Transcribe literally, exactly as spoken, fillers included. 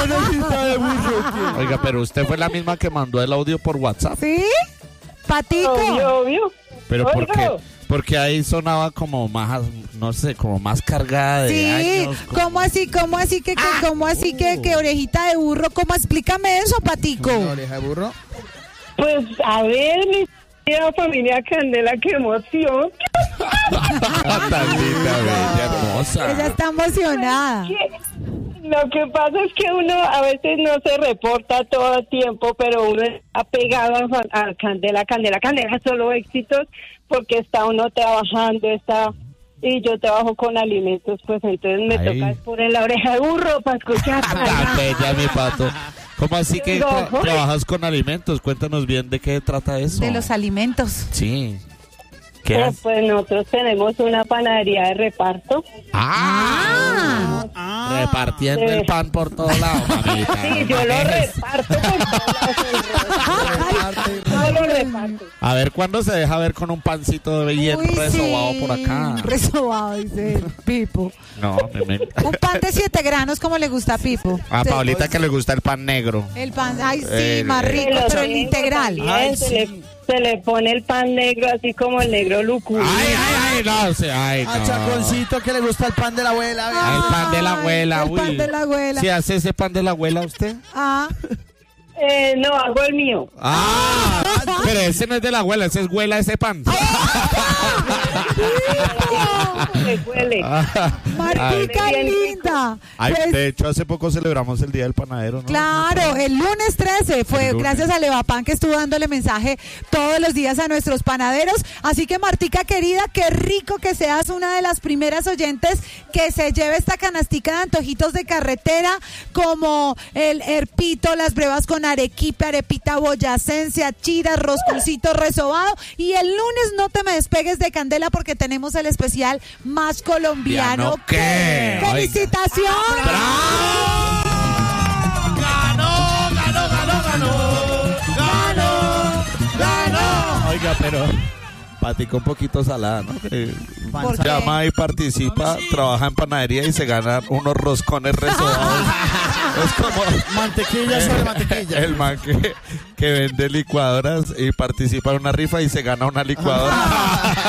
Orejita de burro. Oiga, pero usted fue la misma que mandó el audio por WhatsApp. ¿Sí? Patico. Obvio, obvio. Pero ¿por Oiga. qué? Porque ahí sonaba como más, no sé, como más cargada de Sí, años. como- ¿cómo así, cómo así que, que cómo así que, que orejita de burro? ¿Cómo? Explícame eso, Patico. ¿Una oreja de burro? Pues, a ver, mi querida familia Candela, qué emoción. Tan linda, bella, hermosa. Ella está emocionada. Que- Lo que pasa es que uno a veces no se reporta todo el tiempo, pero uno está pegado a, Juan- a Candela, Candela, Candela, solo éxitos, porque está uno trabajando, está... Y yo trabajo con alimentos, pues entonces me Ay. toca poner la oreja de burro para escuchar. Tan bella, mi pato. ¿Cómo así que No, tra- joder. trabajas con alimentos? Cuéntanos bien de qué trata eso. De los alimentos. Sí. ¿Qué Pues, haces? pues nosotros tenemos una panadería de reparto. ¡Ah! Ah. Repartiendo Sí. el pan por todos lados, mamita. Sí, yo lo reparto por todos lados. Yo lo reparto. A ver, ¿cuándo se deja ver con un pancito de bien Uy, resobado sí. por acá? Resobado, dice Pipo. No, me- me- Un pan de siete granos como le gusta a Pipo. A Sí. Paulita que le gusta el pan negro. El pan, ay sí, Eh, más eh. rico, Se lo pero el tengo integral. también, Ay, se, sí. le, se le pone el pan negro así como el negro lucurio. Ay, ay, ay, no, sí, ay, A no. Chaconcito que le gusta el pan de la abuela. vea. Ah, el pan de la Ay, abuela, el uy. pan de la abuela. ¿Sí hace ese pan de la abuela usted? Ah, Eh, no, hago el mío. Ah, pero ese no es de la abuela, ese es huela ese pan. Se huele. Martica Ay, linda. Ay, Pues, de hecho, hace poco celebramos el Día del Panadero, ¿no? claro, el lunes trece fue El lunes. gracias a Levapan que estuvo dándole mensaje todos los días a nuestros panaderos. Así que Martica querida, qué rico que seas una de las primeras oyentes que se lleve esta canastica de antojitos de carretera como el herpito, las brevas con arequipe, arepita boyacense, achiras, rosconcito resobado. Y el lunes no te me despegues de Candela porque tenemos el especial más colombiano ¿Qué? que... Oiga. ¡Felicitación! ¡Bravo! ¡Ganó, ganó, ganó, ganó! ¡Ganó, ganó! Oiga, pero Patico un poquito salada, ¿no? Que ¿Por qué? llama y participa, trabaja en panadería y se ganan unos roscones resobados. Es como Mantequilla sobre mantequilla. el man que, que vende licuadoras y participa en una rifa y se gana una licuadora.